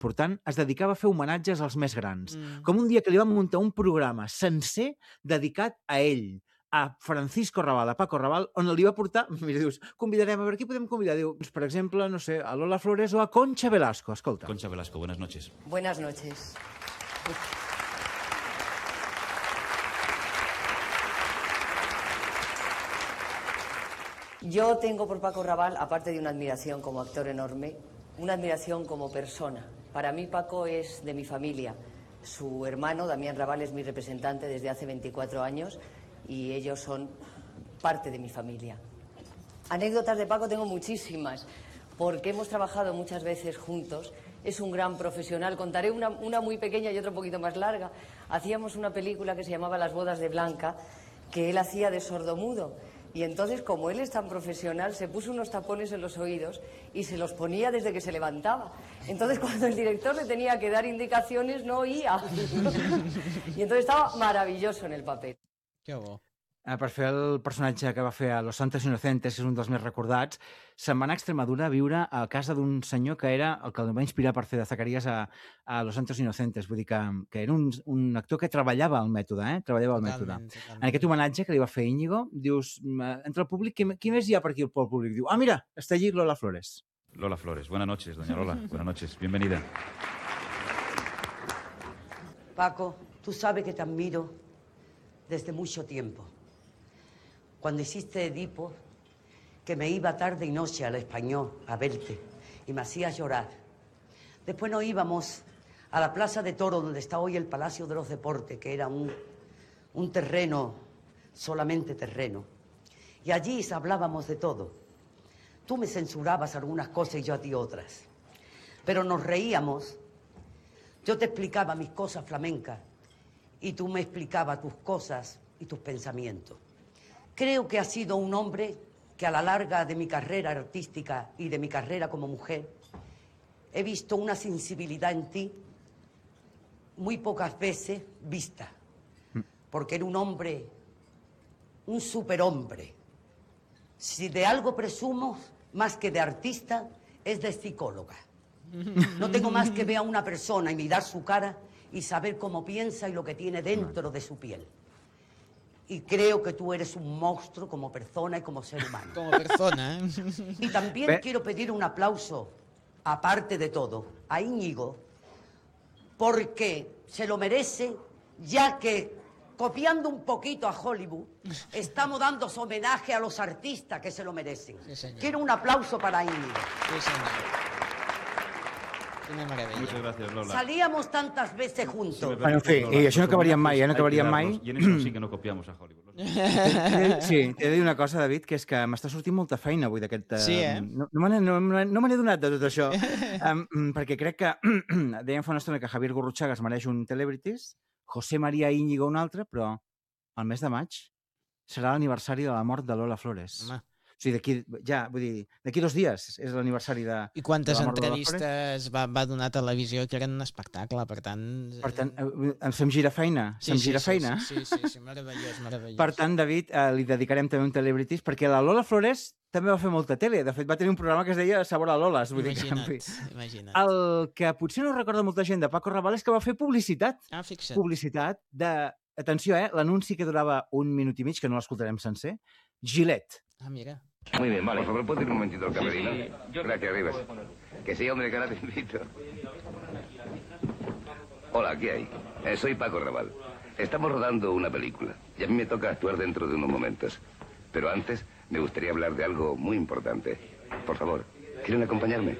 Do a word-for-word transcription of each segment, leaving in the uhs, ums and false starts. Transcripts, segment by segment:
important, es dedicava a fer homenatges als més grans. Mm. Com un dia que li van muntar un programa sencer dedicat a ell, a Francisco Raval, a Paco Raval, on li va portar... Mira, dius, convidarem, a veure, qui podem convidar? Diu, per exemple, no sé, a Lola Flores o a Concha Velasco. Escolta. Concha Velasco, buenas noches. Buenas noches. Yo tengo por Paco Raval, aparte de una admiración como actor enorme, una admiración como persona. Para mí Paco es de mi familia. Su hermano, Damián Raval, es mi representante desde hace veinticuatro años y ellos son parte de mi familia. Anécdotas de Paco tengo muchísimas, porque hemos trabajado muchas veces juntos. Es un gran profesional. Contaré una, una muy pequeña y otra un poquito más larga. Hacíamos una película que se llamaba Las bodas de Blanca, que él hacía de sordomudo. Y entonces, como él es tan profesional, se puso unos tapones en los oídos y se los ponía desde que se levantaba. Entonces, cuando el director le tenía que dar indicaciones, no oía. Y entonces estaba maravilloso en el papel. Que bo. Eh, per fer el personatge que va fer a Los Santos Inocentes, que és un dels més recordats, se'n va anar a Extremadura a viure a casa d'un senyor que era el que el va inspirar per fer de Zacarías a, a Los Santos Inocentes. Vull dir que, que era un, un actor que treballava al mètode, eh? Treballava al mètode. Totalment, totalment. En aquest homenatge que li va fer Íñigo, dius, mm, entre el públic, qui, qui més hi ha per aquí pel públic? Diu, ah, mira, està allí Lola Flores. Lola Flores, buenas noches, doña Lola. Buenas noches, bienvenida. Paco, tú sabes que te admiro desde mucho tiempo. Cuando hiciste Edipo, que me iba tarde y noche al Español a verte y me hacías llorar. Después nos íbamos a la Plaza de Toro, donde está hoy el Palacio de los Deportes, que era un, un terreno, solamente terreno. Y allí hablábamos de todo. Tú me censurabas algunas cosas y yo a ti otras. Pero nos reíamos. Yo te explicaba mis cosas flamencas y tú me explicabas tus cosas y tus pensamientos. Creo que has sido un hombre que a la larga de mi carrera artística y de mi carrera como mujer he visto una sensibilidad en ti muy pocas veces vista, porque era un hombre, un superhombre. Si de algo presumo, más que de artista, es de psicóloga. No tengo más que ver a una persona y mirar su cara y saber cómo piensa y lo que tiene dentro de su piel. Y creo que tú eres un monstruo como persona y como ser humano. Como persona, ¿eh? Y también Ve- quiero pedir un aplauso, aparte de todo, a Íñigo, porque se lo merece, ya que, copiando un poquito a Hollywood, estamos dando homenaje a los artistas que se lo merecen. Sí, señor. Quiero un aplauso para Íñigo. Sí, senyor. Quina meravella. Muchas gracias, Lola. Salíamos tantas veces Si me juntos. permites, Bueno, en fi, Lola, i això no los acabaríem mai, eh? No homenajes hay que acabaríem mai. darlos, Y en eso sí que no copiamos a Hollywood. Sí, t'he de dir una cosa, David, que és que m'està sortint molta feina avui d'aquest... Sí, eh? No, no me n'he no, me- no me n'he donat de tot això, um, mm, perquè crec que dèiem fa una estona que Javier Gurruchaga es mereix un Celebrities, José María Íñigo un altre, però el mes de maig serà l'aniversari de la mort de Lola Flores. Home. O sigui, d'aquí, ja, vull dir, d'aquí dos dies és l'aniversari de... I quantes de la mort de Lola entrevistes va, va donar a televisió que eren un espectacle, per tant... Per tant, eh, em se'm gira feina, sí, se'm sí, gira sí, feina. Sí, sí, sí, sí, meravellós, meravellós. Per tant, David, eh, li dedicarem també un Celebrities, perquè la Lola Flores també va fer molta tele. De fet, va tenir un programa que es deia Sabor a Lolas. Vull dir que, en Imagina't, fi. imagina't. El que potser no recorda molta gent de Paco Raval és que va fer publicitat. Ah, fixa't. Publicitat de... Atenció, eh? L'anunci que durava un minut i mig, que no l'escoltarem sencer. Gillette. Ah, mira. Muy bien, vale. Por favor, ¿puedo ir un momentito al camerino? Gracias, Rivas. Que sí, hombre, que ahora te invito. Hola, ¿qué hay? Eh, soy Paco Raval. Estamos rodando una película y a mí me toca actuar dentro de unos momentos. Pero antes me gustaría hablar de algo muy importante. Por favor, ¿quieren acompañarme?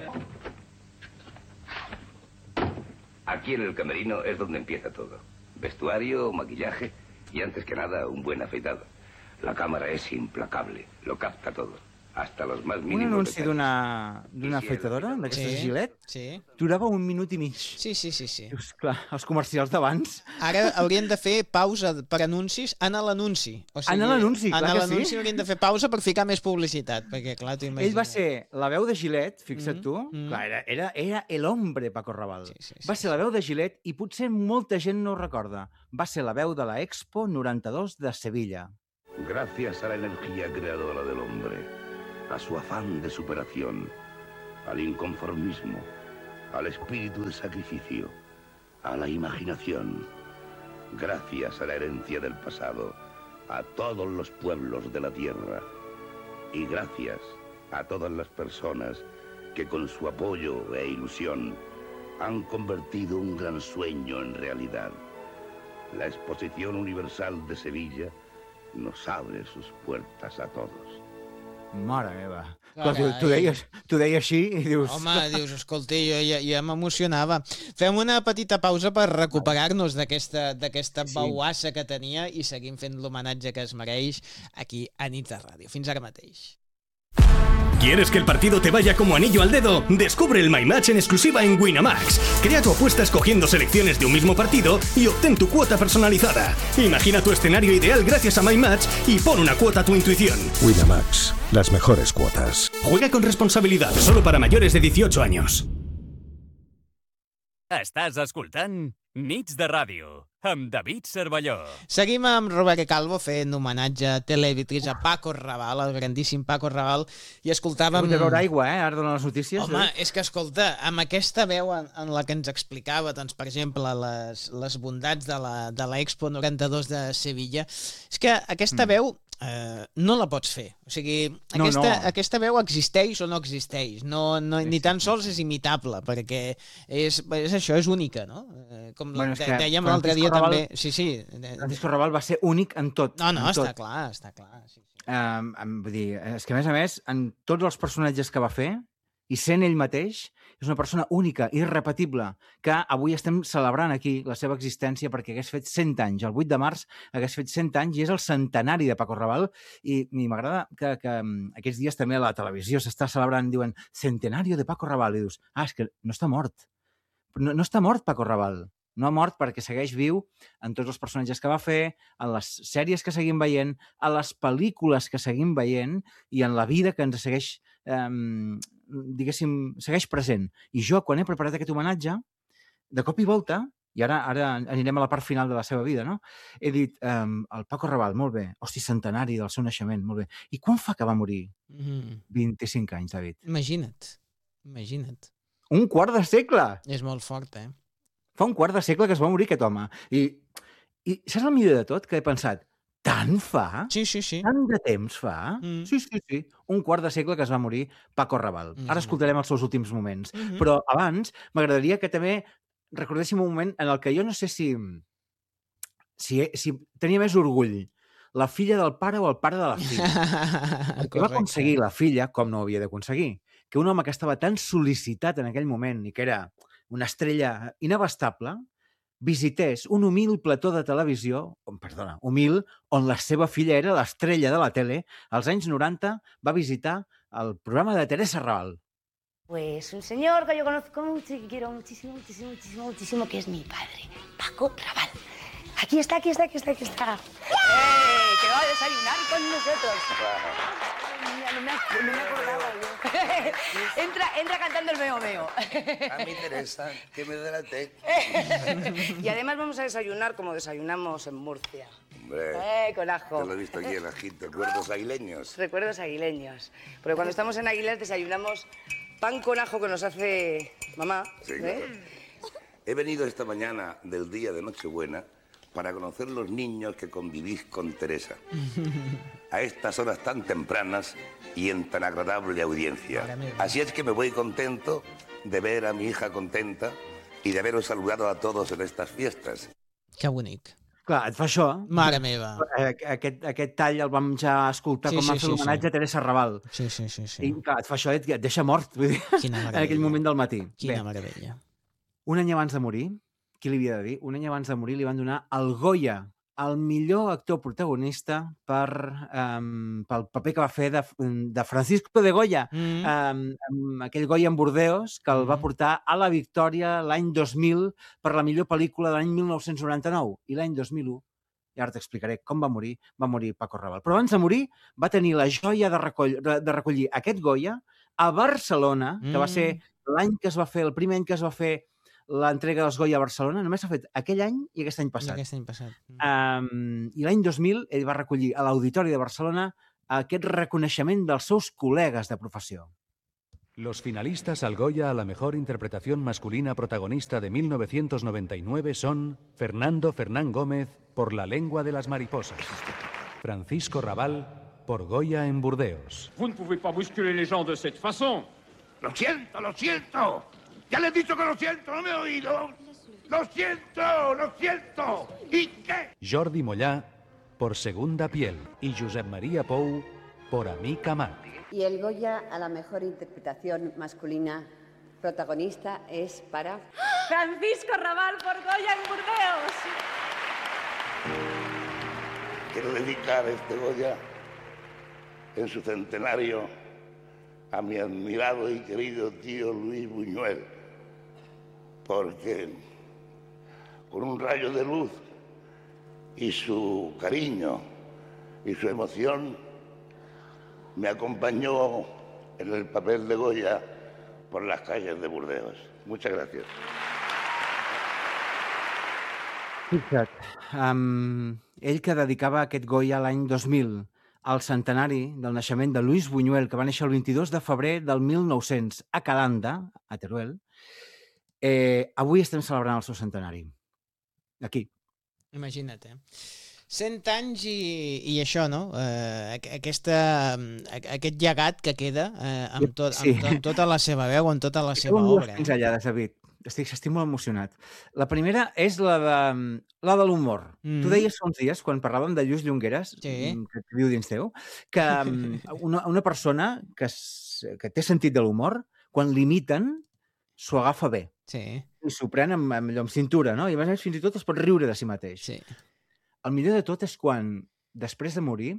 Aquí en el camerino es donde empieza todo. Vestuario, maquillaje y antes que nada un buen afeitado. La cámara es implacable, lo capta todo, hasta los más Un mínimos anunci detalles. d'una d'una afeitadora, d'aquestes Sí. Gillette, Sí, durava un minut i mig. sí, sí, sí. sí. Dius, clar, els comercials d'abans. Ara haurien de fer pausa per anuncis en l'anunci. O sigui, En l'anunci, clar en que l'anunci sí. haurien de fer pausa per ficar més publicitat, perquè, clar, t'ho imagines. Ell va ser la veu de Gillette, fixa't Mm, tu. mm. Clar, era, era, era el hombre Paco Raval. Sí, sí, sí, va ser sí. la veu de Gillette i potser molta gent no ho recorda. Va ser la veu de la Expo noranta-dos de Sevilla. Gracias a la energía creadora del hombre, a su afán de superación, al inconformismo, al espíritu de sacrificio, a la imaginación, gracias a la herencia del pasado, a todos los pueblos de la tierra y gracias a todas las personas que con su apoyo e ilusión han convertido un gran sueño en realidad. La Exposición Universal de Sevilla nos abre sus puertas a todos. Mare meva. Carai. Clar, tu, tu, deies, tu deies així i dius... Home, dius, escolti, jo ja, ja m'emocionava. Fem una petita pausa per recuperar-nos d'aquesta d'aquesta Sí. bauassa que tenia i seguim fent l'homenatge que es mereix aquí a Nits de Ràdio. Fins ara mateix. ¿Quieres que el partido te vaya como anillo al dedo? Descubre el My Match en exclusiva en Winamax. Crea tu apuesta escogiendo selecciones de un mismo partido y obtén tu cuota personalizada. Imagina tu escenario ideal gracias a My Match y pon una cuota a tu intuición. Winamax, las mejores cuotas. Juega con responsabilidad, solo para mayores de dieciocho años. Estàs escoltant Nits de Ràdio, amb David Cervelló. Seguim amb Robert Calvo fent homenatge a televitriz a Paco Raval, el grandíssim Paco Raval, i escoltàvem... Hem de veure aigua, eh? Ara donen les notícies. Home, eh? és que, escolta, amb aquesta veu en, en la que ens explicava, doncs, per exemple, les, les bondats de la, de la Expo noranta-dos de Sevilla, és que aquesta mm. veu eh, no la pots fer. O sigui, aquesta, no, no. aquesta veu existeix o no existeix. No, no, ni tan sols és imitable, perquè és, és això, és única, no? Eh, com Bueno, és que dèiem l'altre dia Francisco Raval- també... Sí, sí. Francisco Raval va ser únic en tot. No, no, en està tot. clar, està clar. Sí, sí. Um, um, vull dir, és que a més a més, en tots els personatges que va fer, i sent ell mateix, és una persona única, irrepetible, que avui estem celebrant aquí la seva existència perquè hagués fet cent anys. El vuit de març hagués fet cent anys i és el centenari de Paco Raval i, i m'agrada que, que um, aquests dies també a la televisió s'està celebrant, diuen centenario de Paco Raval i dius, ah, és que no està mort. No, no està mort Paco Raval. No ha mort perquè segueix viu en tots els personatges que va fer, en les sèries que seguim veient, a les pel·lícules que seguim veient i en la vida que ens segueix, eh, diguéssim, segueix present. I jo, quan he preparat aquest homenatge, de cop i volta, i ara, ara anirem a la part final de la seva vida, no? He dit, eh, el Paco Raval, molt bé, hosti, centenari del seu naixement, molt bé. I quan fa que va morir? Mm. vint-i-cinc anys, David. Imagina't, imagina't. Un quart de segle! És molt fort, eh? Fa un quart de segle que es va morir aquest home. I, i saps el millor de tot? Que he pensat, tant fa? Sí, sí, sí. Tant de temps fa? Mm. Sí, sí, sí. Un quart de segle que es va morir Paco Raval. Mm. Ara escoltarem els seus últims moments. Mm -hmm. Però abans m'agradaria que també recordéssim un moment en el que jo no sé si, si, si tenia més orgull la filla del pare o el pare de la filla. Perquè va aconseguir la filla, com no ho havia d'aconseguir, que un home que estava tan sol·licitat en aquell moment i que era una estrella inabastable, visités un humil plató de televisió, on, perdona, humil, on la seva filla era l'estrella de la tele. Als anys noranta va visitar el programa de Teresa Raval. Pues un señor que yo conozco mucho y que quiero muchísimo, muchísimo, muchísimo, muchísimo, que es mi padre, Paco Raval. Aquí está, aquí está, aquí está, aquí está. ¡Eh! Que va a desayunar con nosotros. Mira, no me, no me acordaba yo. entra, entra cantando el meo meo. A mí, Teresa, que me delate. Y además vamos a desayunar como desayunamos en Murcia. Hombre, Eh, con ajo. te lo he visto aquí en Ajito, recuerdos aguileños. Recuerdos aguileños. Porque cuando estamos en Aguilar desayunamos pan con ajo que nos hace mamá. Sí, ¿eh? claro. He venido esta mañana del día de Nochebuena para conocer los niños que convivís con Teresa. A estas horas tan tempranas y en tan agradable audiencia. Así es que me voy contento de ver a mi hija contenta y de haberos saludado a todos en estas fiestas. Que bonic. Clar, et fa això. Mare meva. Aquest, aquest tall el vam ja escoltar Sí, com sí, vam fer sí, l'homenatge sí. a Teresa Raval. Sí, sí, sí. sí. I clar, et fa això, et, et deixa mort, vull dir, Quina en meravella. aquell moment del matí. Quina Bé, meravella. un any abans de morir, qui li havia de dir? Un any abans de morir li van donar el Goya, el millor actor protagonista per, um, pel paper que va fer de, de Francisco de Goya, Mm. um, um, aquell Goya en Bordeus, que el va Mm. portar a la victòria l'any dos mil per la millor pel·lícula de l'any mil nou-cents noranta-nou. I l'any dos mil u, i ara t'explicaré com va morir, va morir Paco Raval. Però abans de morir va tenir la joia de, recoll, de, de recollir aquest Goya a Barcelona, que va ser l'any que es va fer, el primer any que es va fer l'entrega dels Goya a Barcelona, només s'ha fet aquell any i aquest any passat. Aquest any passat. Um, I l'any dos mil ell va recollir a l'Auditori de Barcelona aquest reconeixement dels seus col·legues de professió. Los finalistas al Goya a la mejor interpretación masculina protagonista de mil novecientos noventa y nueve son Fernando Fernán Gómez por La lengua de las mariposas, Francisco Rabal por Goya en Burdeos. Vous ne pouvez pas bousculer les gens de cette façon. Lo siento, lo siento. Ya le he dicho que lo siento, no me he oído. Lo siento, lo siento. ¿Y qué? Jordi Mollà por Segunda piel y Josep María Pou por Amic Amat. Y el Goya a la mejor interpretación masculina protagonista es para Francisco Rabal por Goya en Burdeos. Quiero dedicar este Goya en su centenario a mi admirado y querido tío Luis Buñuel, porque con un rayo de luz y su cariño y su emoción me acompañó en el papel de Goya por las calles de Burdeos. Muchas gracias. Fixa't, um, ell que dedicava aquest Goya l'any dos mil al centenari del naixement de Luis Buñuel, que va néixer el vint-i-dos de febrer del mil nou-cents a Calanda, a Teruel, eh, avui estem celebrant el seu centenari. Aquí. Imagina't, eh? cent anys i, i això, no? Eh, aquesta, aquest llegat que queda eh, amb, tot, Sí. amb, to, amb tota la seva veu, amb tota la seva Tinc dues obra. pinzellades, David. Estic, estic molt emocionat. La primera és la de, la de l'humor. Mm. Tu deies fa uns dies, quan parlàvem de Lluís Llongueras, Sí. mm, que viu dins teu, que mm, una, una persona que, s- que té sentit de l'humor, quan l'imiten, s'ho agafa bé. Sí. I s'ho pren amb, amb, allò, amb cintura, no? I a més a més fins i tot es pot riure de si mateix. Sí. El millor de tot és quan, després de morir,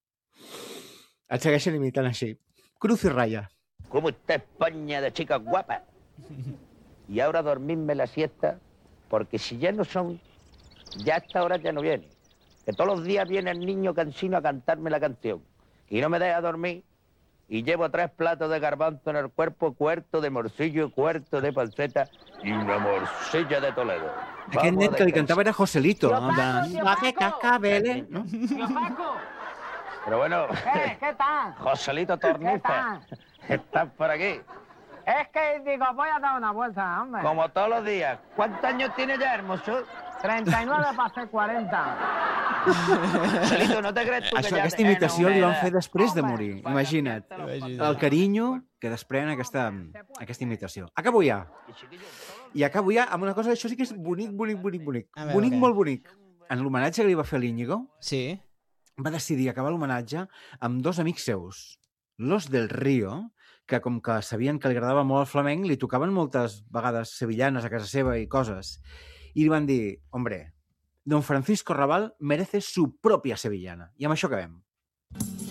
et segueixen imitant així. Cruz y raya. ¿Cómo está España de chicas guapas? Y ahora dormirme la siesta, porque si ya no son, ya a esta hora ya no vienen. Que todos los días viene el niño cansino a cantarme la canción. Y no me deja dormir. Y llevo tres platos de garbanzo en el cuerpo, cuarto de morcillo, cuarto de panceta y una morcilla de Toledo. Aquest Vamos nen a que li descansar. cantava era Joselito. Tío el Paco, de... tío Va que Paco. cacabele, no? Tío Paco, Pero bueno, ¿qué? ¿Qué tal? Joselito ¿Qué Tornife, tal? estás por aquí. Es que digo, voy a dar una vuelta, hombre. Como todos los días. ¿Cuántos años tiene ya, hermoso? treinta y nueve para ser cuarenta. Joselito, ¿no te crees tú que Això, ya aquesta tens imitació una li van edad? fer després de morir, imagina't. Imagina't. El carinyo que desprèn aquesta, aquesta imitació. Acabo ja. I acabo ja amb una cosa, això sí que és bonic, bonic, bonic, bonic. A veure, Bonic, què? molt bonic. En l'homenatge que li va fer a l'Íñigo, Sí. va decidir acabar l'homenatge amb dos amics seus, los del Río, que com que sabien que li agradava molt el flamenc, li tocaven moltes vegades sevillanes a casa seva i coses. I li van dir, hombre, don Francisco Rabal merece su propia sevillana. I amb això acabem.